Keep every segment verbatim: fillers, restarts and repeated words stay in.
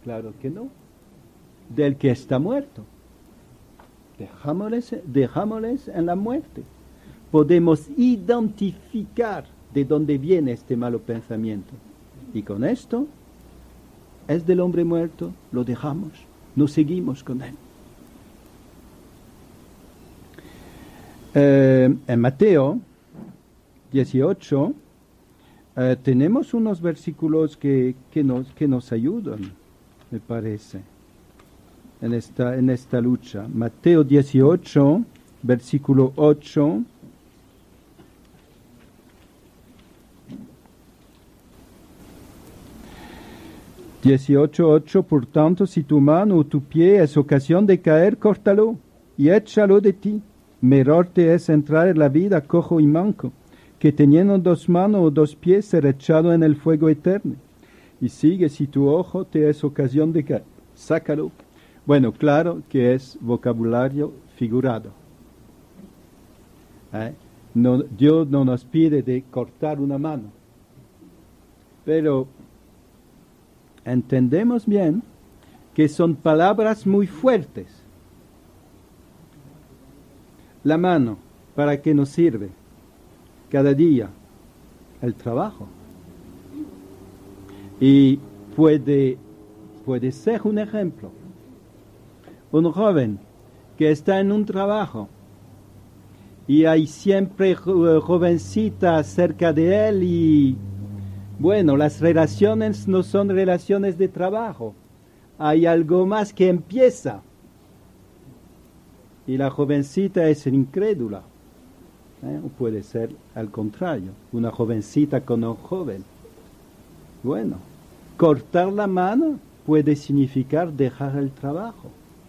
Claro que no. Del que está muerto. Dejámosles, dejámosles en la muerte. Podemos identificar de dónde viene este malo pensamiento. Y con esto, es del hombre muerto, lo dejamos, no seguimos con él. Eh, en Mateo dieciocho eh, tenemos unos versículos que, que, nos, que nos ayudan, me parece, en esta, en esta lucha. Mateo dieciocho, versículo ocho. dieciocho ocho, por tanto, si tu mano o tu pie es ocasión de caer, córtalo y échalo de ti. Mejor te es entrar en la vida cojo y manco, que teniendo dos manos o dos pies ser echado en el fuego eterno. Y sigue, si tu ojo te es ocasión de caer, sácalo. Bueno, claro que es vocabulario figurado. ¿Eh? No, Dios no nos pide de cortar una mano, pero entendemos bien que son palabras muy fuertes. La mano, ¿para qué nos sirve? Cada día, el trabajo. Y puede, puede ser un ejemplo. Un joven que está en un trabajo y hay siempre jovencitas cerca de él y, bueno, las relaciones no son relaciones de trabajo. Hay algo más que empieza. Y la jovencita es incrédula. ¿Eh? O puede ser al contrario, una jovencita con un joven. Bueno, cortar la mano puede significar dejar el trabajo.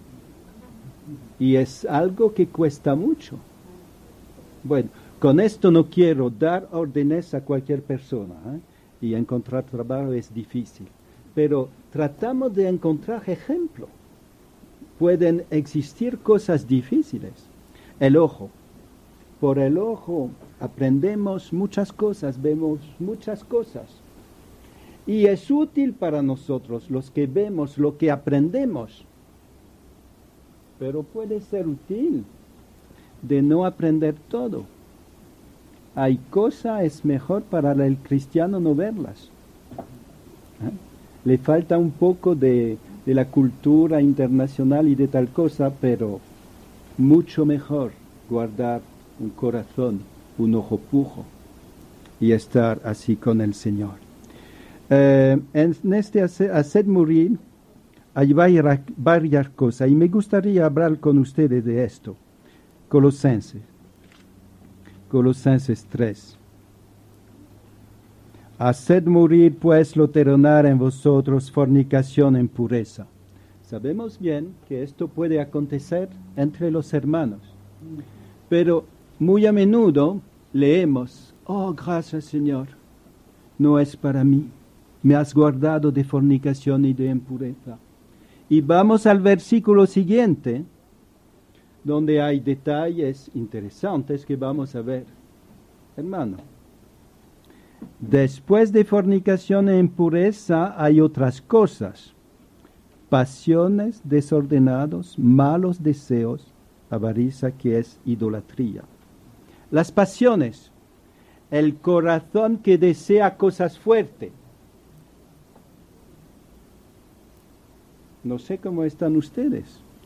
Y es algo que cuesta mucho. Bueno, con esto no quiero dar órdenes a cualquier persona. ¿eh? Y encontrar trabajo es difícil. Pero tratamos de encontrar ejemplos. Pueden existir cosas difíciles. El ojo. Por el ojo aprendemos muchas cosas, vemos muchas cosas. Y es útil para nosotros, los que vemos, lo que aprendemos. Pero puede ser útil de no aprender todo. Hay cosas, es mejor para el cristiano no verlas. ¿Eh? Le falta un poco de, de la cultura internacional y de tal cosa, pero mucho mejor guardar un corazón, un ojo pujo y estar así con el Señor. Eh, en este hacer morir hay varias, varias cosas y me gustaría hablar con ustedes de esto. Colosenses, Colosenses tres. Haced morir pues lo terrenal en vosotros, fornicación, impureza. Sabemos bien que esto puede acontecer entre los hermanos, pero muy a menudo leemos, oh, gracias Señor, no es para mí, me has guardado de fornicación y de impureza. Y vamos al versículo siguiente, donde hay detalles interesantes que vamos a ver. Hermano, después de fornicación e impureza hay otras cosas, pasiones desordenados, malos deseos, avaricia que es idolatría. Las pasiones, el corazón que desea cosas fuertes. No sé cómo están ustedes.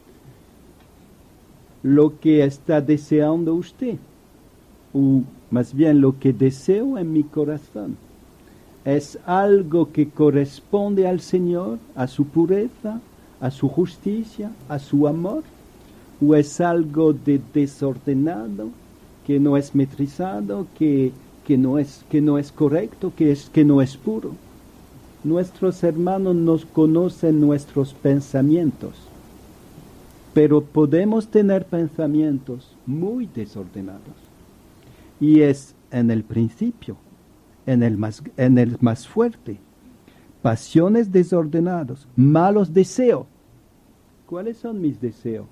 Lo que está deseando usted, o más bien lo que deseo en mi corazón, es algo que corresponde al Señor, a su pureza, a su justicia, a su amor, o es algo de desordenado, que no es metrizado, que, que, no es, que no es correcto, que, es, que no es puro. Nuestros hermanos nos conocen nuestros pensamientos, pero podemos tener pensamientos muy desordenados. Y es en el principio, en el más, en el más fuerte, pasiones desordenadas, malos deseos. ¿Cuáles son mis deseos?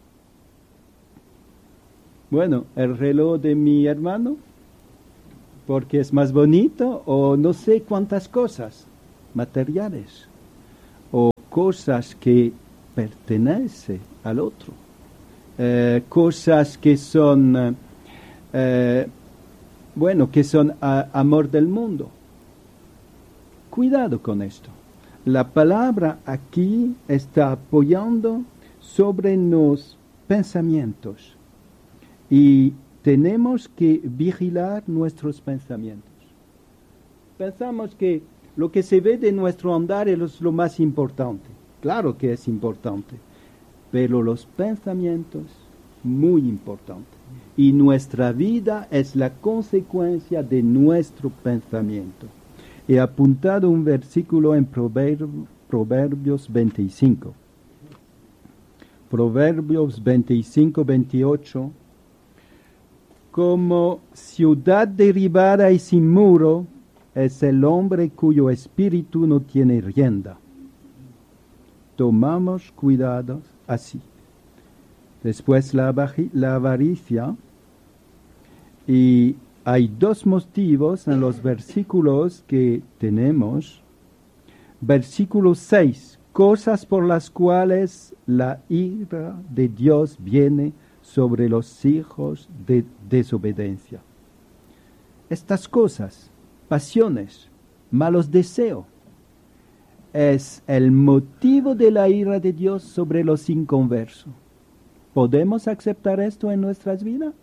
Bueno, el reloj de mi hermano, porque es más bonito, o no sé cuántas cosas materiales, o cosas que pertenecen al otro, eh, cosas que son, eh, bueno, que son a, amor del mundo. Cuidado con esto. La palabra aquí está apoyando sobre los pensamientos y tenemos que vigilar nuestros pensamientos. Pensamos que lo que se ve de nuestro andar es lo más importante. Claro que es importante, pero los pensamientos, muy importante. Y nuestra vida es la consecuencia de nuestro pensamiento. He apuntado un versículo en Proverbios veinticinco. Proverbios veinticinco, veintiocho. Como ciudad derribada y sin muro es el hombre cuyo espíritu no tiene rienda. Tomamos cuidado así. Después la, la avaricia. Y hay dos motivos en los versículos que tenemos. Versículo seis. Cosas por las cuales la ira de Dios viene sobre los hijos de desobediencia. Estas cosas, pasiones, malos deseos, es el motivo de la ira de Dios sobre los inconversos. ¿Podemos aceptar esto en nuestras vidas?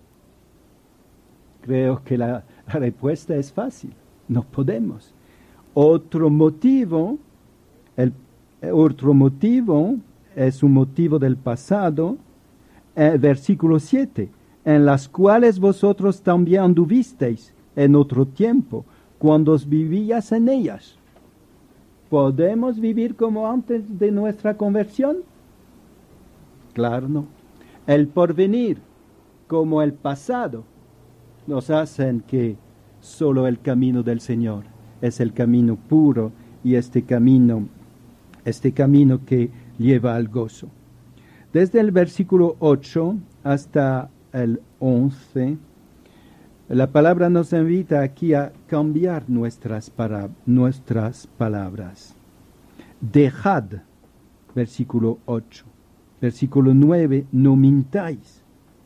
Creo que la, la respuesta es fácil. No podemos. Otro motivo, el otro motivo es un motivo del pasado, eh, versículo siete, en las cuales vosotros también anduvisteis en otro tiempo, cuando os vivías en ellas. ¿Podemos vivir como antes de nuestra conversión? Claro, no. El porvenir, como el pasado, nos hacen que solo el camino del Señor es el camino puro y este camino, este camino que lleva al gozo. Desde el versículo ocho hasta el once, la palabra nos invita aquí a cambiar nuestras, para, nuestras palabras. Dejad, versículo ocho. Versículo nueve, no mintáis.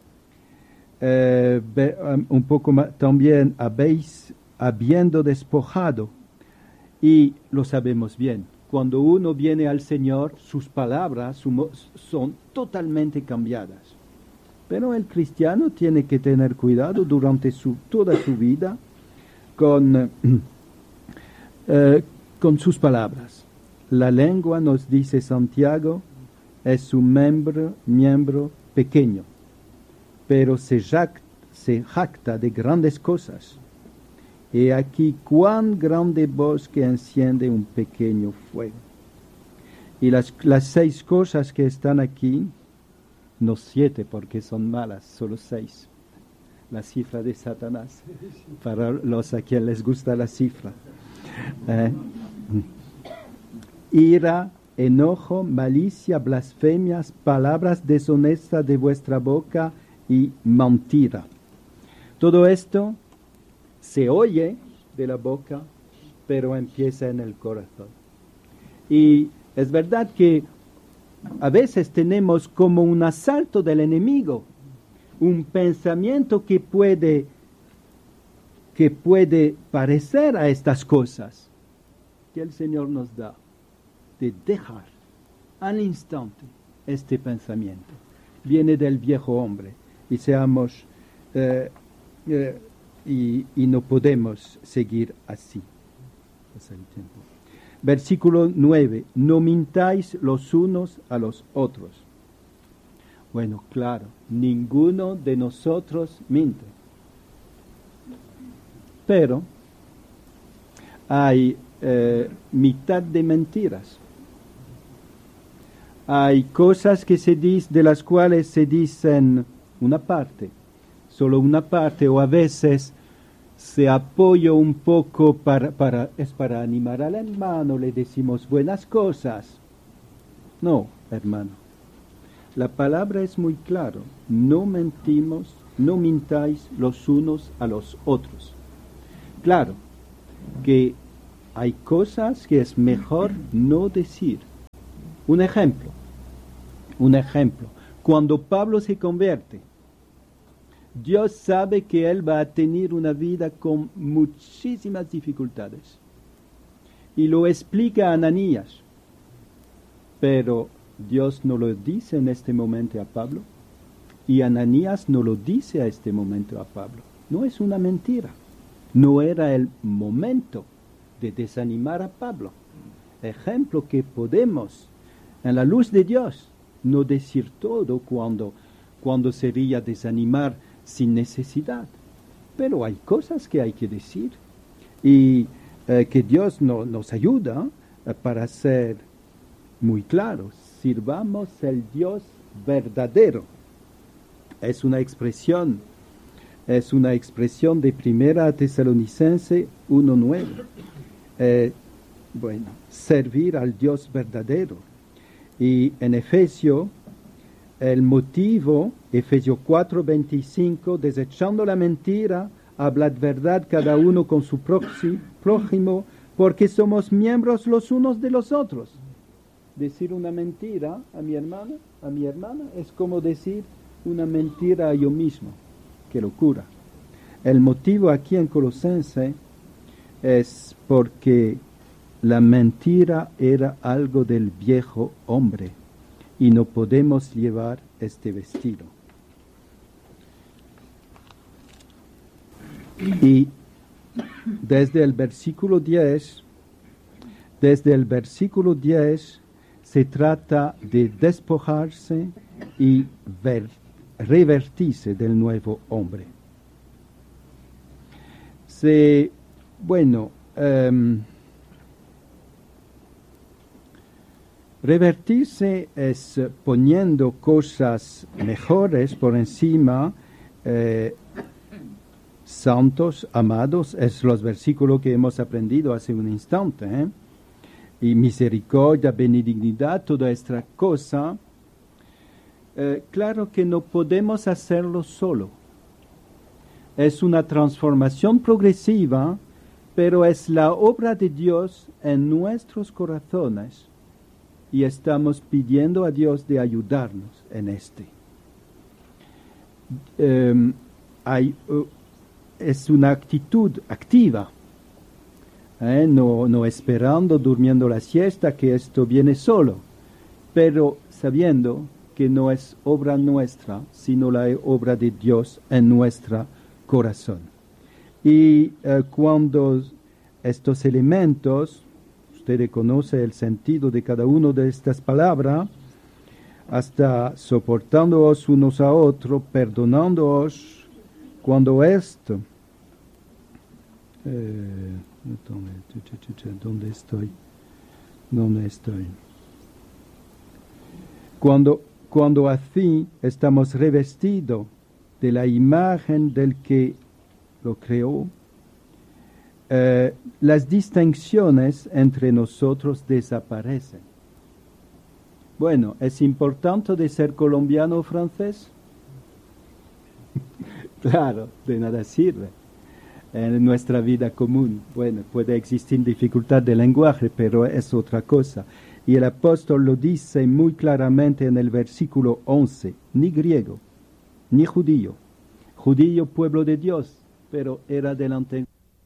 Eh, un poco más, también habéis, habiendo despojado, y lo sabemos bien, cuando uno viene al Señor, sus palabras son totalmente cambiadas. Pero el cristiano tiene que tener cuidado durante su, toda su vida con, eh, con sus palabras. La lengua, nos dice Santiago, es un miembro, miembro pequeño, pero se jacta, se jacta de grandes cosas. He aquí cuán grande bosque enciende un pequeño fuego. Y las, las seis cosas que están aquí, no siete porque son malas, solo seis. La cifra de Satanás, para los a quienes les gusta la cifra. Eh, ira, enojo, malicia, blasfemias, palabras deshonestas de vuestra boca y mentira. Todo esto se oye de la boca, pero empieza en el corazón. Y es verdad que a veces tenemos como un asalto del enemigo, un pensamiento que puede, que puede parecer a estas cosas que el Señor nos da, de dejar al instante este pensamiento. Viene del viejo hombre y seamos eh, eh, y, y no podemos seguir así. Pasa el tiempo. Versículo nueve. No mintáis los unos a los otros. Bueno, claro, ninguno de nosotros miente. Pero hay eh, mitad de mentiras. Hay cosas que se dicen, de las cuales se dicen una parte, solo una parte, o a veces se apoya un poco para, para, es para animar al hermano, le decimos buenas cosas. No, hermano, la palabra es muy clara, no mentimos, no mintáis los unos a los otros. Claro que hay cosas que es mejor no decir, Un ejemplo, un ejemplo. Cuando Pablo se convierte, Dios sabe que él va a tener una vida con muchísimas dificultades. Y lo explica a Ananías. Pero Dios no lo dice en este momento a Pablo. Y Ananías no lo dice a este momento a Pablo. No es una mentira. No era el momento de desanimar a Pablo. Ejemplo que podemos, en la luz de Dios, no decir todo cuando, cuando sería desanimar sin necesidad. Pero hay cosas que hay que decir. Y eh, que Dios no, nos ayuda eh, para ser muy claros. Sirvamos el Dios verdadero. Es una expresión, es una expresión de Primera Tesalonicense uno nueve. Eh, bueno, servir al Dios verdadero. Y en Efesio, el motivo, Efesios cuatro veinticinco, desechando la mentira, hablad verdad cada uno con su prójimo, porque somos miembros los unos de los otros. Decir una mentira a mi hermana, a mi hermana, es como decir una mentira a yo mismo. Qué locura. El motivo aquí en Colosense es porque la mentira era algo del viejo hombre y no podemos llevar este vestido. Y desde el versículo diez, desde el versículo diez se trata de despojarse y ver, revertirse del nuevo hombre. Se, bueno, um, revertirse es poniendo cosas mejores por encima, eh, santos, amados, es los versículos que hemos aprendido hace un instante, ¿eh? Y misericordia, benignidad, toda esta cosa. Eh, claro que no podemos hacerlo solo. Es una transformación progresiva, pero es la obra de Dios en nuestros corazones y estamos pidiendo a Dios de ayudarnos en este. Um, hay, uh, es una actitud activa, ¿eh? no, no esperando, durmiendo la siesta, que esto viene solo, pero sabiendo que no es obra nuestra, sino la obra de Dios en nuestro corazón. Y uh, cuando estos elementos, usted conoce el sentido de cada una de estas palabras, hasta soportándoos unos a otros, perdonándoos, cuando esto, eh, ¿dónde estoy? ¿Dónde estoy? Cuando, cuando así estamos revestidos de la imagen del que lo creó, eh, las distinciones entre nosotros desaparecen. Bueno, ¿es importante de ser colombiano o francés? Claro, de nada sirve en nuestra vida común. Bueno, puede existir dificultad de lenguaje, pero es otra cosa. Y el apóstol lo dice muy claramente en el versículo once, ni griego, ni judío. Judío, pueblo de Dios, pero era del antiguo.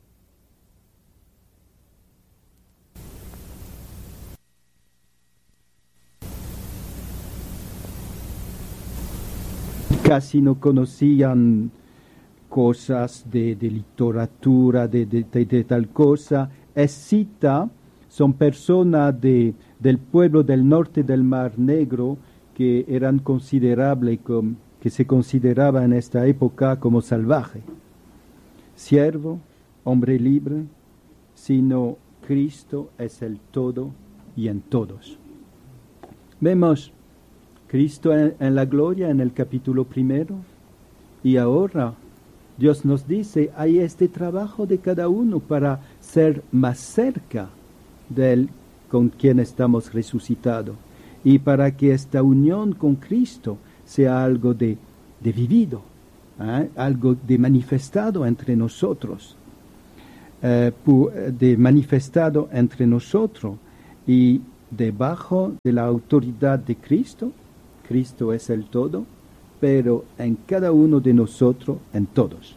Casi no conocían cosas de, de literatura, de, de, de, de tal cosa. Escita son personas de, del pueblo del norte del Mar Negro que eran considerables, como, que se consideraba en esta época como salvaje. Siervo, hombre libre, sino Cristo es el todo y en todos. Vemos Cristo en, en la gloria en el capítulo primero, y ahora Dios nos dice, hay este trabajo de cada uno para ser más cerca del con quien estamos resucitados, y para que esta unión con Cristo sea algo de, de vivido, ¿eh? algo de manifestado entre nosotros, eh, de manifestado entre nosotros, y debajo de la autoridad de Cristo. Cristo es el todo, pero en cada uno de nosotros, en todos.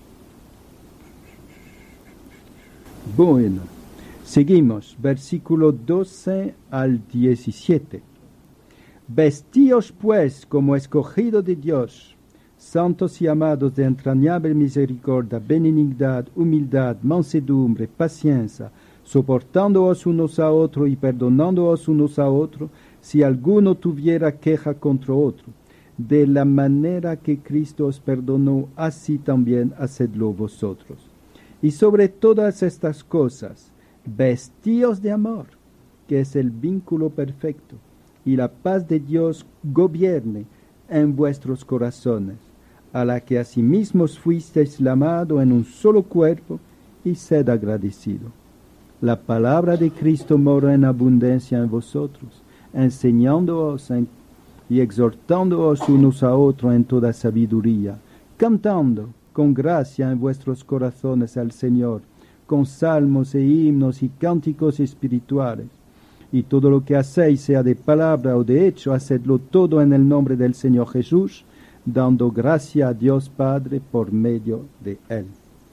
Bueno, seguimos, versículo doce al diecisiete. Vestíos pues como escogidos de Dios, santos y amados de entrañable misericordia, benignidad, humildad, mansedumbre, paciencia, soportándoos unos a otros y perdonándoos unos a otros, si alguno tuviera queja contra otro. De la manera que Cristo os perdonó, así también hacedlo vosotros. Y sobre todas estas cosas, vestíos de amor, que es el vínculo perfecto, y la paz de Dios gobierne en vuestros corazones, a la que asimismo fuisteis llamados en un solo cuerpo, y sed agradecido. La palabra de Cristo mora en abundancia en vosotros, enseñándoos en, y exhortándoos unos a otros en toda sabiduría, cantando con gracia en vuestros corazones al Señor, con salmos e himnos y cánticos espirituales. Y todo lo que hacéis, sea de palabra o de hecho, hacedlo todo en el nombre del Señor Jesús, dando gracia a Dios Padre por medio de Él.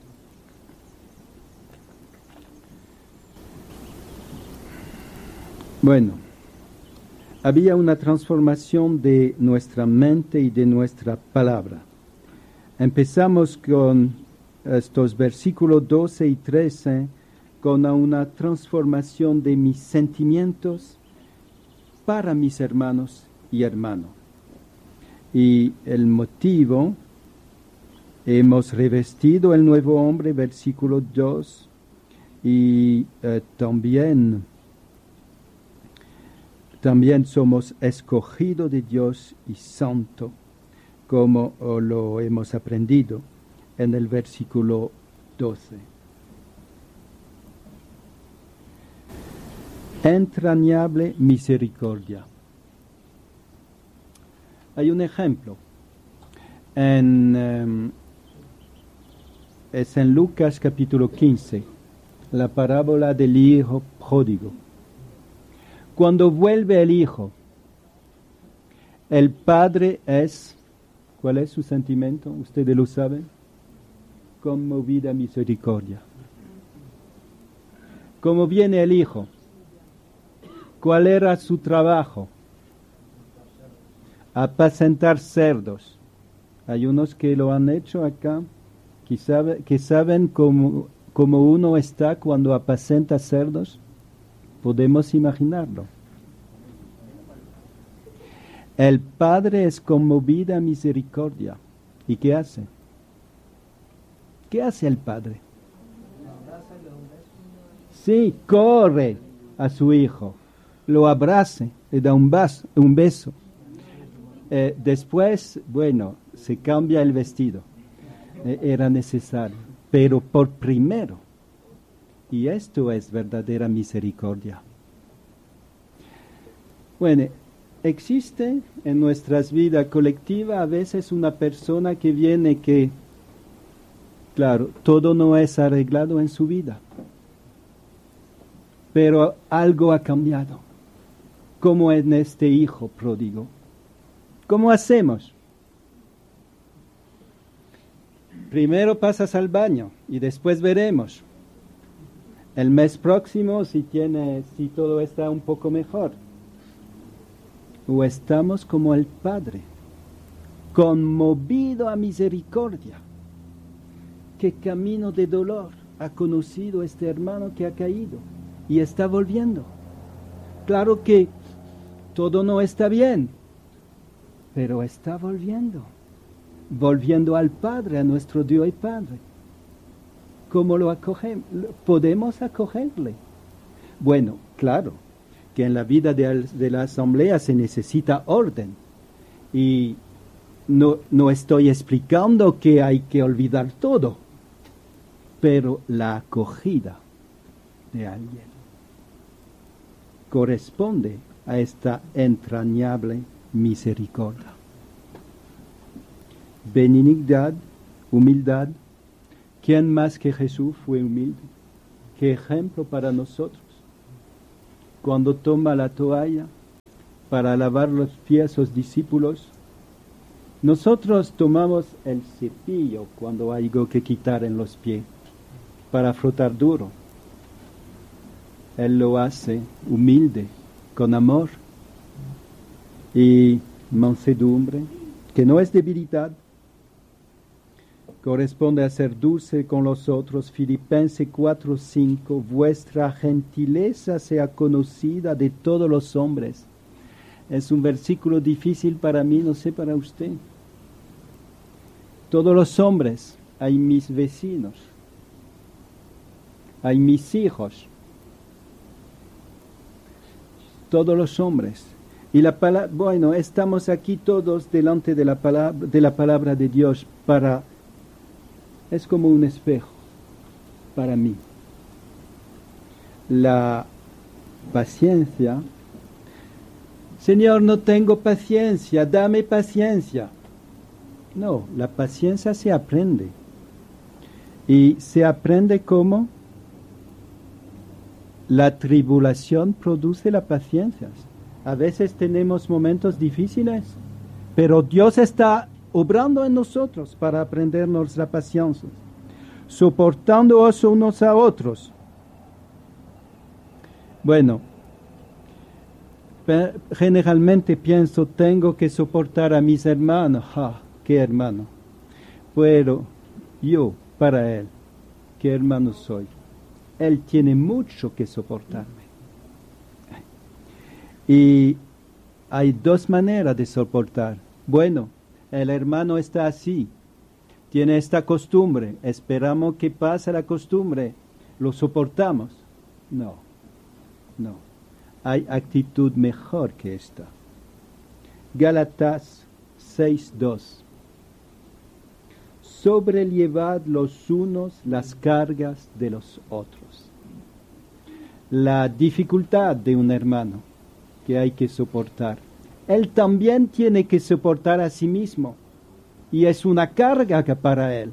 Bueno, había una transformación de nuestra mente y de nuestra palabra. Empezamos con estos versículos doce y trece, con una transformación de mis sentimientos para mis hermanos y hermanos. Y el motivo, hemos revestido el nuevo hombre, versículo dos, y eh, también, también somos escogidos de Dios y santo, como oh, lo hemos aprendido en el versículo doce. Entrañable misericordia. Hay un ejemplo. En, um, es en Lucas capítulo quince, la parábola del hijo pródigo. Cuando vuelve el hijo, el padre es, ¿cuál es su sentimiento? Ustedes lo saben. Conmovida misericordia. ¿Cómo viene el hijo? ¿Cuál era su trabajo? Apacentar cerdos. Hay unos que lo han hecho acá, que, sabe, que saben cómo, cómo uno está cuando apacenta cerdos. Podemos imaginarlo. El Padre es conmovida misericordia. ¿Y qué hace? ¿Qué hace el Padre? Sí, corre a su hijo, lo abraza, le da un, vaso, un beso. Eh, después, bueno, se cambia el vestido. Eh, era necesario. Pero por primero, y esto es verdadera misericordia. Bueno, existe en nuestras vidas colectivas a veces una persona que viene que, claro, todo no es arreglado en su vida, pero algo ha cambiado, como en este hijo pródigo. ¿Cómo hacemos? Primero pasas al baño y después veremos. El mes próximo si tiene, si todo está un poco mejor. O estamos como el Padre, conmovido a misericordia. ¿Qué camino de dolor ha conocido este hermano que ha caído y está volviendo? Claro que todo no está bien, pero está volviendo, volviendo al Padre, a nuestro Dios y Padre. ¿Cómo lo acogemos? ¿Podemos acogerle? Bueno, claro, que en la vida de, de la asamblea se necesita orden. Y no, no estoy explicando que hay que olvidar todo, pero la acogida de alguien corresponde a esta entrañable misericordia. Benignidad, humildad. ¿Quién más que Jesús fue humilde? ¿Qué ejemplo para nosotros? cuando toma la toalla para lavar los pies a sus discípulos. Nosotros tomamos el cepillo cuando hay algo que quitar en los pies para frotar duro. Él lo hace humilde, con amor y mansedumbre, que no es debilidad. Corresponde a ser dulce con los otros. Filipenses cuatro cinco, vuestra gentileza sea conocida de todos los hombres. Es un versículo difícil para mí, no sé para usted. Todos los hombres, hay mis vecinos, hay mis hijos, todos los hombres. Y la palabra, bueno, estamos aquí todos delante de la palabra, de la palabra de Dios para, es como un espejo para mí. La paciencia, Señor, no tengo paciencia, dame paciencia. No, la paciencia se aprende. ¿Y se aprende cómo? La tribulación produce la paciencia. A veces tenemos momentos difíciles, pero Dios está obrando en nosotros para aprendernos la paciencia, soportándonos unos a otros. Bueno, generalmente pienso, tengo que soportar a mis hermanos. ¡Ah, qué hermano! Pero yo, para Él, ¿qué hermano soy? Él tiene mucho que soportarme. Y hay dos maneras de soportar. Bueno, el hermano está así, tiene esta costumbre, esperamos que pase la costumbre, lo soportamos. No, no, hay actitud mejor que esta. Gálatas seis dos. Sobrellevad los unos las cargas de los otros. La dificultad de un hermano que hay que soportar, él también tiene que soportar a sí mismo, y es una carga para él.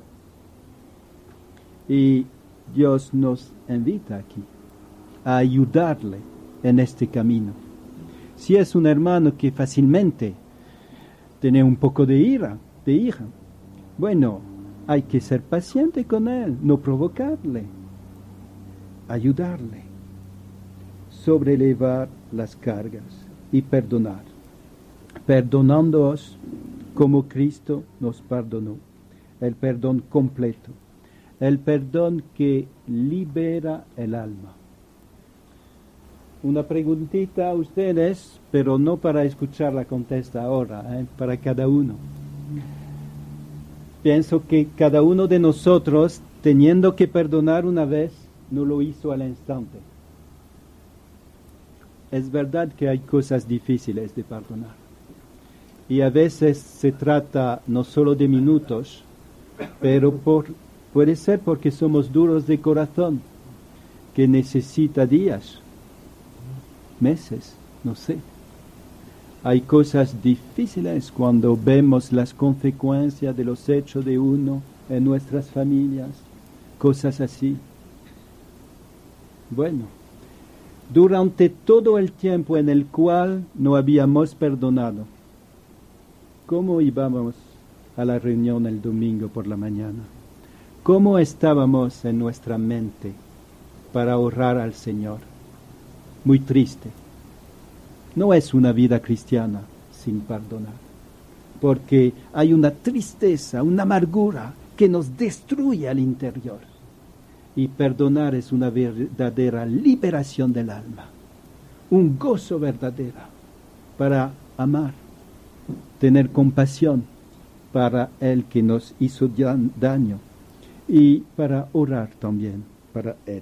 Y Dios nos invita aquí a ayudarle en este camino. Si es un hermano que fácilmente tiene un poco de ira, de ira, bueno, hay que ser paciente con él, no provocarle, ayudarle, sobrellevar las cargas y perdonar, perdonándoos como Cristo nos perdonó, el perdón completo, el perdón que libera el alma. Una preguntita a ustedes, pero no para escuchar la contesta ahora, ¿eh? Para cada uno. Pienso que cada uno de nosotros, teniendo que perdonar una vez, no lo hizo al instante. Es verdad que hay cosas difíciles de perdonar. Y a veces se trata no solo de minutos, pero por, puede ser porque somos duros de corazón, que necesita días, meses, no sé. Hay cosas difíciles cuando vemos las consecuencias de los hechos de uno en nuestras familias, cosas así. Bueno, durante todo el tiempo en el cual no habíamos perdonado, ¿cómo íbamos a la reunión el domingo por la mañana? ¿Cómo estábamos en nuestra mente para orar al Señor? Muy triste. No es una vida cristiana sin perdonar, porque hay una tristeza, una amargura que nos destruye al interior. Y perdonar es una verdadera liberación del alma, un gozo verdadero para amar, tener compasión para el que nos hizo daño y para orar también para él.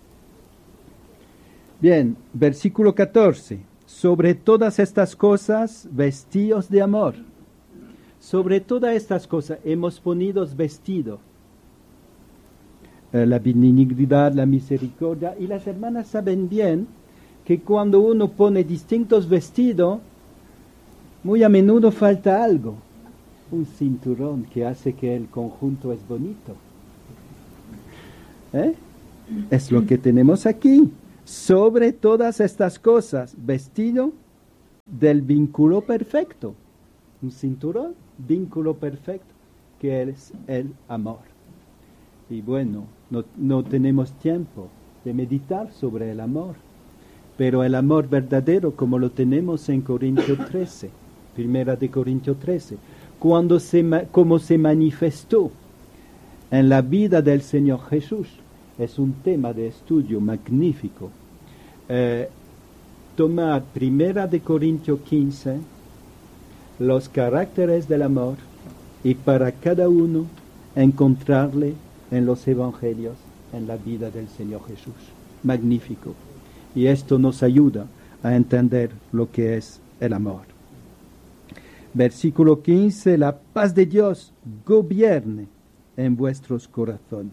Bien, versículo catorce. Sobre todas estas cosas, vestíos de amor. Sobre todas estas cosas hemos ponido vestido. Eh, la benignidad, la misericordia. Y las hermanas saben bien que cuando uno pone distintos vestidos, muy a menudo falta algo. Un cinturón que hace que el conjunto es bonito. ¿Eh? Es lo que tenemos aquí. sobre todas estas cosas, vestido del vínculo perfecto, un cinturón, vínculo perfecto, que es el amor. Y bueno, no, no tenemos tiempo de meditar sobre el amor, pero el amor verdadero, como lo tenemos en Corintios trece, primera de Corintios trece, cuando se, como se manifestó en la vida del Señor Jesús, es un tema de estudio magnífico. Eh, tomar primera de Corintios quince, los caracteres del amor, y para cada uno encontrarle en los evangelios, en la vida del Señor Jesús. Magnífico. Y esto nos ayuda a entender lo que es el amor. Versículo quince, la paz de Dios gobierne en vuestros corazones.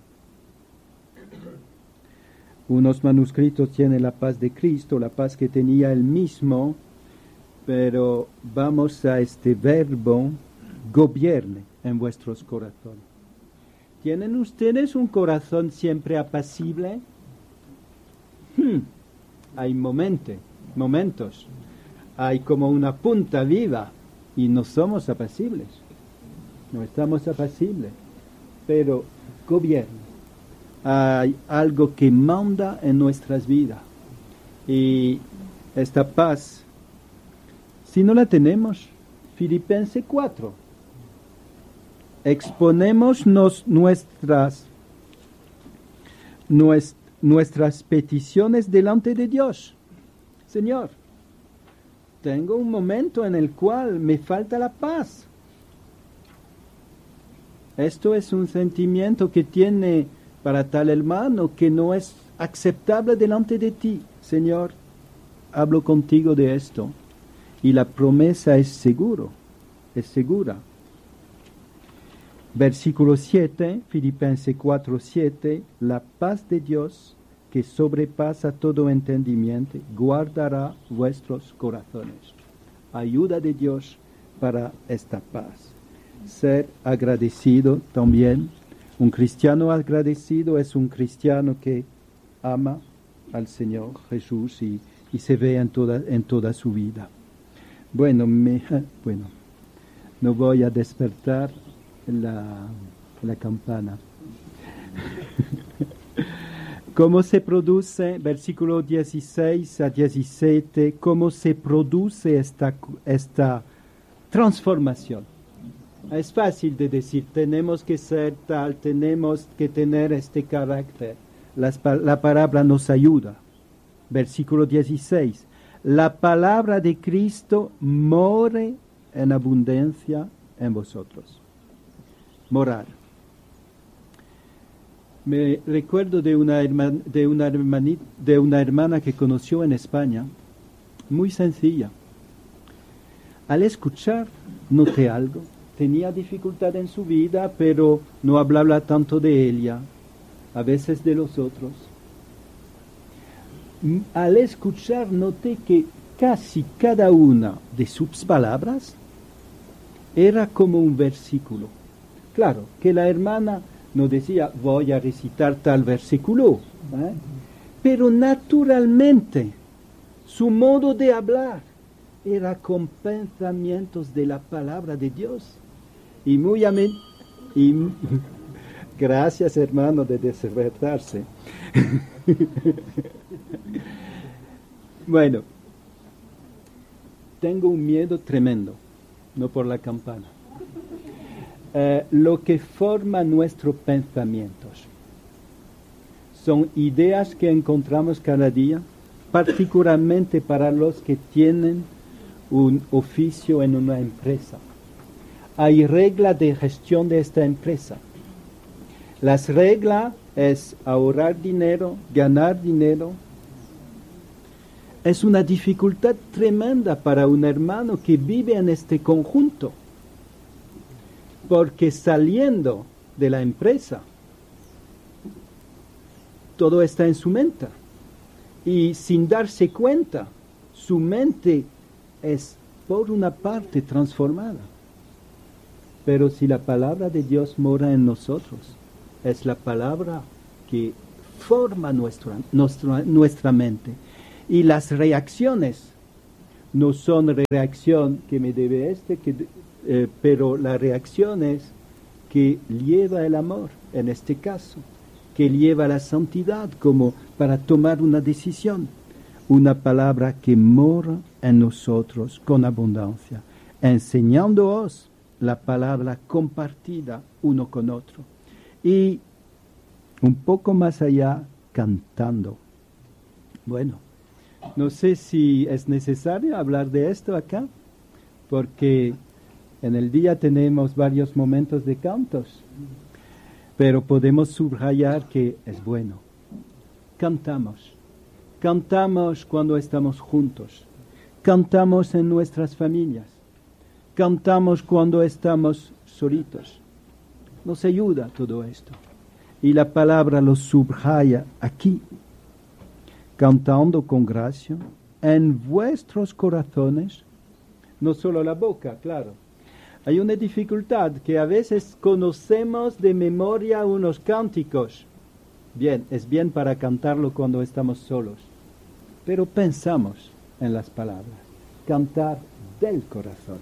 Unos manuscritos tienen la paz de Cristo, la paz que tenía él mismo, pero vamos a este verbo, gobierne en vuestros corazones. ¿Tienen ustedes un corazón siempre apacible? Hmm. Hay momentos, momentos, hay como una punta viva y no somos apacibles, no estamos apacibles, pero gobierna. Hay algo que manda en nuestras vidas y esta paz, si no la tenemos, Filipenses cuatro, exponemos nuestras, nuestras, nuestras peticiones delante de Dios. Señor, tengo un momento en el cual me falta la paz. Esto es un sentimiento que tiene para tal hermano que no es aceptable delante de ti. Señor, hablo contigo de esto. Y la promesa es seguro, es segura. Versículo siete, Filipenses cuatro, siete, la paz de Dios que sobrepasa todo entendimiento, guardará vuestros corazones. Ayuda de Dios para esta paz. Ser agradecido también. Un cristiano agradecido es un cristiano que ama al Señor Jesús y, y se ve en toda, en toda su vida. Bueno, me, bueno, no voy a despertar la, la campana. ¿Cómo se produce, versículo dieciséis a diecisiete, cómo se produce esta, esta transformación? Es fácil de decir, tenemos que ser tal, tenemos que tener este carácter. Las, la palabra nos ayuda. Versículo dieciséis, la palabra de Cristo more en abundancia en vosotros. Morar. Me recuerdo de una, herman, de, una hermanita, de una hermana que conoció en España, muy sencilla. Al escuchar, noté algo. Tenía dificultad en su vida, pero no hablaba tanto de ella, a veces de los otros. Al escuchar, noté que casi cada una de sus palabras era como un versículo. Claro, que la hermana no decía, voy a recitar tal versículo, ¿eh? Pero naturalmente su modo de hablar era con pensamientos de la palabra de Dios. Y muy amén. Y gracias, hermano, de despertarse. Bueno, tengo un miedo tremendo, no por la campana. Eh, lo que forma nuestros pensamientos son ideas que encontramos cada día, particularmente para los que tienen un oficio en una empresa. Hay reglas de gestión de esta empresa. Las reglas es ahorrar dinero, ganar dinero. Es una dificultad tremenda para un hermano que vive en este conjunto, porque saliendo de la empresa, todo está en su mente, y sin darse cuenta, su mente es por una parte transformada. Pero si la palabra de Dios mora en nosotros, es la palabra que transforma nuestra, nuestra, nuestra mente. Y las reacciones no son reacción que me debe este, que, eh, pero la reacción es que lleva el amor, en este caso, que lleva la santidad como para tomar una decisión. Una palabra que mora en nosotros con abundancia, enseñándoos la palabra compartida uno con otro. Y un poco más allá, cantando. Bueno, no sé si es necesario hablar de esto acá, porque en el día tenemos varios momentos de cantos, pero podemos subrayar que es bueno. Cantamos. Cantamos cuando estamos juntos. Cantamos en nuestras familias. Cantamos cuando estamos solitos. Nos ayuda todo esto. Y la palabra lo subraya aquí. Cantando con gracia en vuestros corazones, no solo la boca, claro. Hay una dificultad que a veces conocemos de memoria unos cánticos. Bien, es bien para cantarlo cuando estamos solos, pero pensamos en las palabras. Cantar del corazón.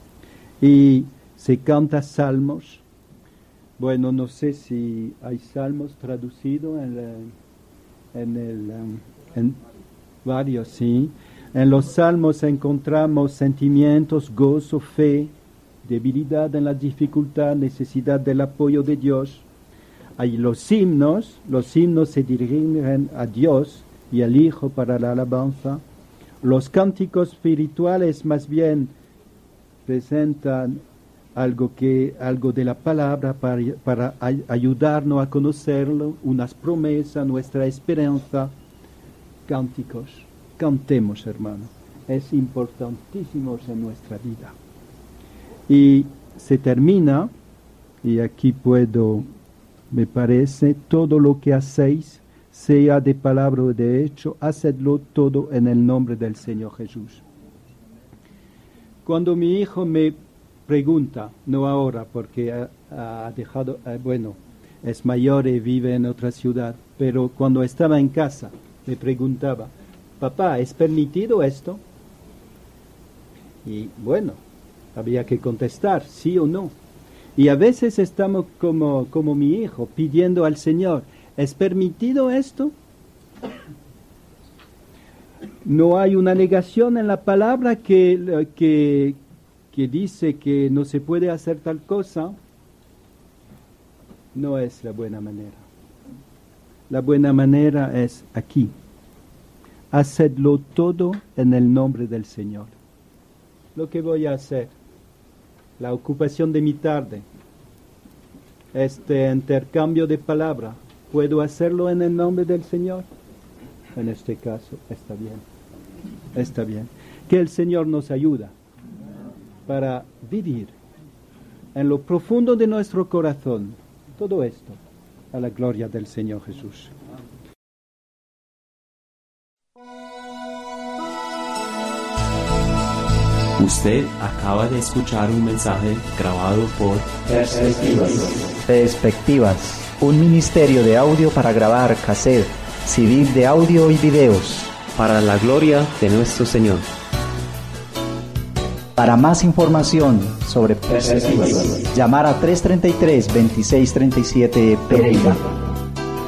Y se canta salmos. Bueno, no sé si hay salmos traducidos en, la, en el... Um, en varios, sí. En los salmos encontramos sentimientos, gozo, fe, debilidad en la dificultad, necesidad del apoyo de Dios. Hay los himnos, los himnos se dirigen a Dios y al Hijo para la alabanza. Los cánticos espirituales más bien presentan algo, que, algo de la palabra para, para ay, ayudarnos a conocerlo, unas promesas, nuestra esperanza. Cánticos, cantemos, hermano, es importantísimo en nuestra vida. Y se termina, y aquí puedo, me parece, todo lo que hacéis, sea de palabra o de hecho, hacedlo todo en el nombre del Señor Jesús. Cuando mi hijo me pregunta, no ahora, porque ha, ha dejado, eh, bueno, es mayor y vive en otra ciudad, pero cuando estaba en casa, me preguntaba, papá, ¿es permitido esto? Y bueno, había que contestar, sí o no. Y a veces estamos como, como mi hijo, pidiendo al Señor, ¿es permitido esto? No hay una negación en la palabra que, que, que dice que no se puede hacer tal cosa. No es la buena manera. La buena manera es aquí. Hacedlo todo en el nombre del Señor. Lo que voy a hacer, la ocupación de mi tarde, este intercambio de palabra, ¿puedo hacerlo en el nombre del Señor? En este caso, está bien. Está bien. Que el Señor nos ayude para vivir en lo profundo de nuestro corazón todo esto a la gloria del Señor Jesús. Usted acaba de escuchar un mensaje grabado por Perspectivas. Perspectivas, un ministerio de audio para grabar cassette, C D de audio y videos. Para la gloria de nuestro Señor. Para más información sobre Perspectivas, llamar a tres treinta y tres, veintiséis treinta y siete Pereira.